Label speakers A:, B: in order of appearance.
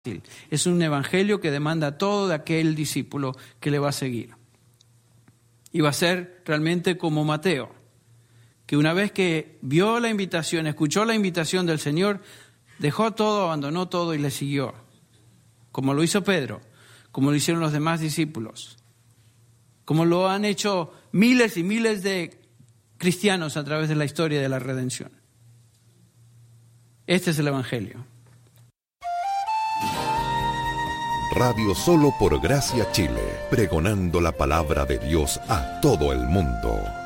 A: Es un evangelio que demanda todo de aquel discípulo que le va a seguir. Y va a ser realmente como Mateo, que una vez que vio la invitación, escuchó la invitación del Señor, dejó todo, abandonó todo y le siguió. Como lo hizo Pedro, como lo hicieron los demás discípulos, como lo han hecho miles y miles de cristianos a través de la historia de la redención. Este es el evangelio.
B: Radio Solo por Gracia Chile, pregonando la palabra de Dios a todo el mundo.